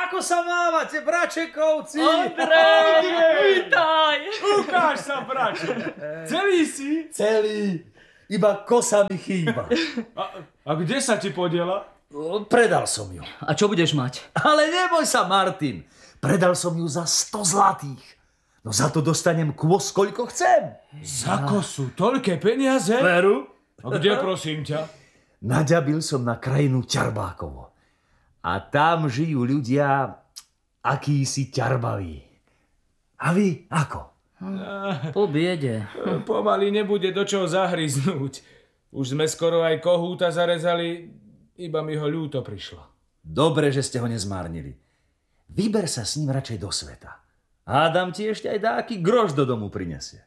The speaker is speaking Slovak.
Ako sa mávate, bračekovci? Ondrej, vítaj! Ukáž sa, brače. Celý si? Celý. Iba kosa mi chýba. A kde sa ti podiela? Predal som ju. A čo budeš mať? Ale neboj sa, Martin. Predal som ju za 100 zlatých. No za to dostanem kôs, koľko chcem. Za kosu, toľké peniaze? Veru? A kde, prosím ťa? Naďabil som na krajinu Ťarbákovo. A tam žijú ľudia akýsi ťarbaví. A vy ako? Po biede. Pomaly nebude do čoho zahryznúť. Už sme skoro aj kohúta zarezali, iba mi ho ľúto prišlo. Dobre, že ste ho nezmárnili. Vyber sa s ním radšej do sveta. Hádam ti ešte aj dáky groš do domu prinesie.